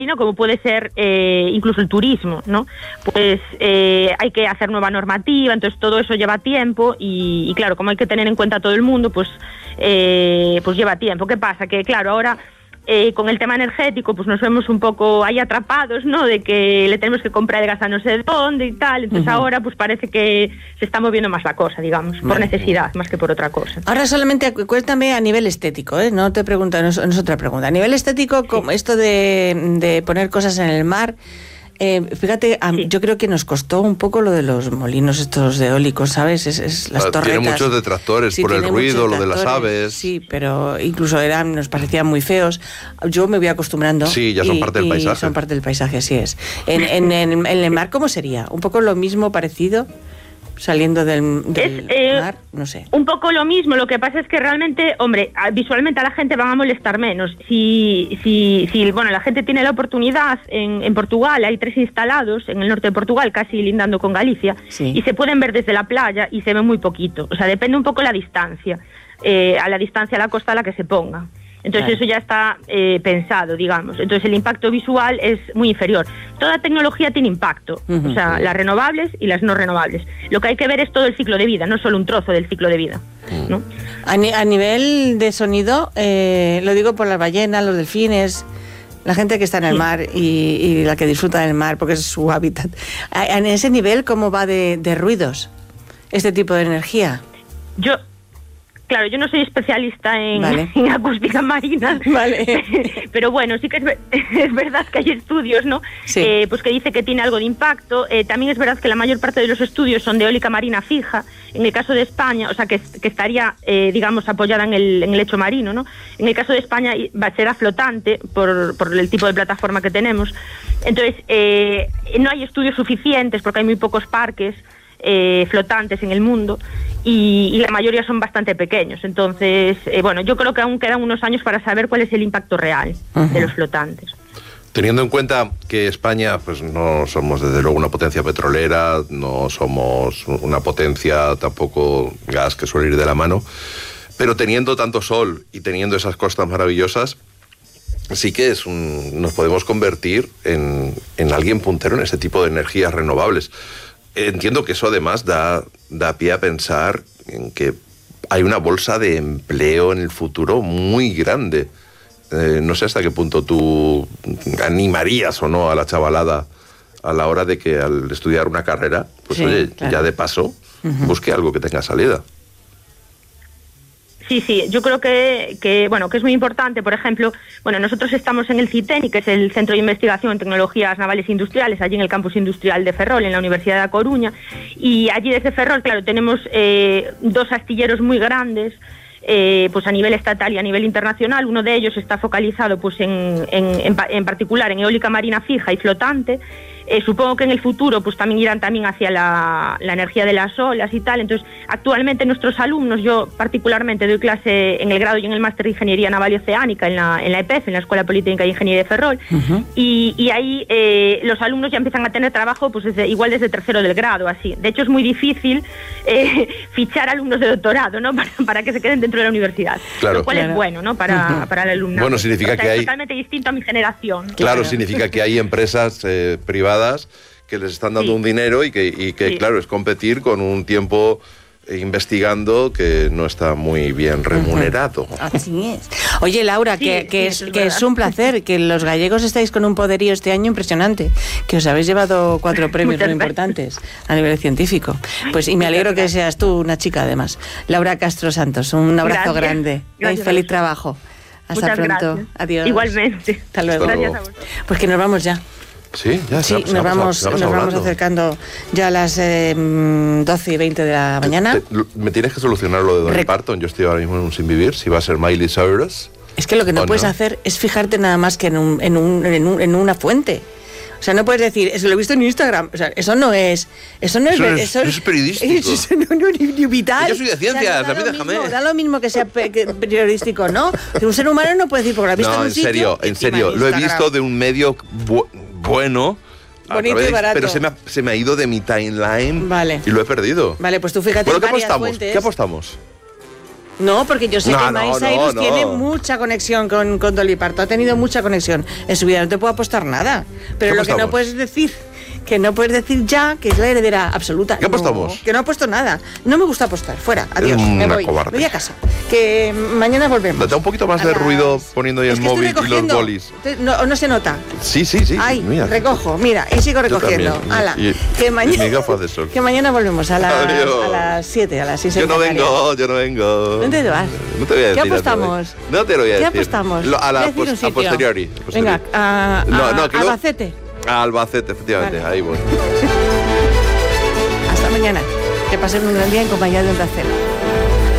¿no? Como puede ser incluso el turismo, ¿no? Pues hay que hacer nueva normativa, entonces todo eso lleva tiempo y claro, como hay que tener en cuenta a todo el mundo, pues lleva tiempo. ¿Qué pasa? Que claro, ahora con el tema energético pues nos vemos un poco ahí atrapados, ¿no? De que le tenemos que comprar el gas a no sé dónde y tal, entonces ahora pues parece que se está moviendo más la cosa, digamos, por necesidad más que por otra cosa. Ahora solamente cuéntame a nivel estético, no te pregunto, no es otra pregunta. A nivel estético, como esto de poner cosas en el mar, fíjate, yo creo que nos costó un poco lo de los molinos estos eólicos, ¿sabes? Las torretas. Tiene muchos detractores por el ruido, lo de las aves. Sí, pero incluso nos parecían muy feos. Yo me voy acostumbrando. Sí, ya son parte del paisaje. Son parte del paisaje, así es. En el mar, ¿cómo sería? ¿Un poco lo mismo, parecido? Saliendo del mar, no sé. Un poco lo mismo, lo que pasa es que realmente, hombre, visualmente a la gente van a molestar menos. Si la gente tiene la oportunidad, en Portugal hay 3 instalados, en el norte de Portugal, casi lindando con Galicia, y se pueden ver desde la playa y se ve muy poquito. O sea, depende un poco la distancia, a la distancia a la costa a la que se ponga. Entonces eso ya está pensado, digamos. Entonces el impacto visual es muy inferior. Toda tecnología tiene impacto, o sea, las renovables y las no renovables. Lo que hay que ver es todo el ciclo de vida, no solo un trozo del ciclo de vida, ¿no? A nivel de sonido, lo digo por las ballenas, los delfines, la gente que está en el mar y la que disfruta del mar porque es su hábitat. En ese nivel, ¿cómo va de ruidos este tipo de energía? Claro, yo no soy especialista en acústica marina, pero bueno, sí que es verdad que hay estudios, ¿no? Sí. Pues que dice que tiene algo de impacto. También es verdad que la mayor parte de los estudios son de eólica marina fija. En el caso de España, o sea, que estaría, digamos, apoyada en el lecho marino, ¿no? En el caso de España será flotante por el tipo de plataforma que tenemos. Entonces, no hay estudios suficientes porque hay muy pocos parques flotantes en el mundo y la mayoría son bastante pequeños. Entonces, yo creo que aún quedan unos años para saber cuál es el impacto real de los flotantes. Teniendo en cuenta que España, pues no somos desde luego una potencia petrolera, no somos una potencia tampoco gas que suele ir de la mano, pero teniendo tanto sol y teniendo esas costas maravillosas, sí que nos podemos convertir en alguien puntero en ese tipo de energías renovables. Entiendo que eso además da pie a pensar en que hay una bolsa de empleo en el futuro muy grande. No sé hasta qué punto tú animarías o no a la chavalada a la hora de que al estudiar una carrera, pues ya de paso, busque algo que tenga salida. Sí, yo creo que es muy importante. Por ejemplo, nosotros estamos en el CITENI, que es el Centro de Investigación en Tecnologías Navales e Industriales, allí en el campus industrial de Ferrol, en la Universidad de A Coruña, y allí desde Ferrol, claro, tenemos 2 astilleros muy grandes, pues a nivel estatal y a nivel internacional. Uno de ellos está focalizado pues en particular en eólica marina fija y flotante. Supongo que en el futuro pues también irán hacia la energía de las olas y tal. Entonces, actualmente nuestros alumnos, yo particularmente doy clase en el grado y en el máster de Ingeniería Naval y Oceánica en la EPEF, en la Escuela Politécnica de Ingeniería de Ferrol, y ahí los alumnos ya empiezan a tener trabajo pues desde tercero del grado, así. De hecho, es muy difícil fichar alumnos de doctorado, ¿no? Para que se queden dentro de la universidad. Claro. Lo cual es bueno, ¿no? Para el alumnado. Bueno, significa que hay... Es totalmente distinto a mi generación. Claro, significa que hay empresas privadas que les están dando un dinero y que claro, es competir con un tiempo investigando que no está muy bien remunerado. Así es. Oye, Laura, que es un placer, que los gallegos estáis con un poderío este año impresionante, que os habéis llevado 4 premios muy importantes a nivel científico. Pues y me alegro que seas tú una chica además. Laura Castro Santos, un abrazo grande. Gracias. Feliz trabajo. Hasta Muchas pronto. Gracias. Adiós. Igualmente. Hasta luego. Gracias a vosotros. Pues que nos vamos ya. Sí, ya sí, nos vamos acercando ya a las 12:20 de la mañana. Me tienes que solucionar lo de Dolly Parton. Yo estoy ahora mismo en un sin vivir. Si va a ser Miley Cyrus. Es que lo que no puedes hacer es fijarte nada más que en una fuente. O sea, no puedes decir, eso lo he visto en Instagram. O sea, eso no es periodístico. Eso no es vital. Yo soy de ciencias, a mí déjame. Da lo mismo que sea periodístico, ¿no? Que un ser humano no puede decir, porque lo has visto en un sitio. En serio, lo he visto de un medio bueno. Bonito y barato. Pero se me ha ido de mi timeline y lo he perdido. Vale, pues tú fíjate bueno, en varias fuentes. ¿Qué apostamos? No, porque yo sé que Miley Cyrus tiene mucha conexión con Dolly Parton. Ha tenido mucha conexión en su vida. No te puedo apostar nada. Pero lo que no puedes decir... Que no puedes decir ya que es la heredera absoluta. ¿Qué apostamos? Que no he puesto nada. No me gusta apostar. Fuera. Adiós. Me voy. Cobarde. Me voy a casa. Que mañana volvemos. Da un poquito más de ruido poniendo ahí el móvil y los bolis. No se nota. Sí. Ay, mira. Recojo. Mira, y sigo recogiendo. Ala. Que mañana. Mis gafas de sol. Que mañana volvemos a las 7, a las 6. Yo no vengo. ¿Dónde te vas? No te voy a decir. ¿Qué apostamos? No te lo voy a decir. ¿Qué apostamos? A posteriori. Venga, a Albacete. A Albacete, efectivamente, vale. Ahí voy. Hasta mañana. Que pasen un gran día en compañía de Onda Cero.